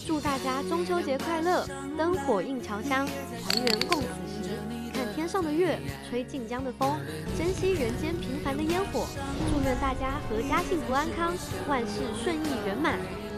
祝大家中秋节快乐，灯火映侨乡，团圆共此时。看天上的月，吹晋江的风，珍惜人间平凡的烟火。祝愿大家阖家幸福安康，万事顺意圆满。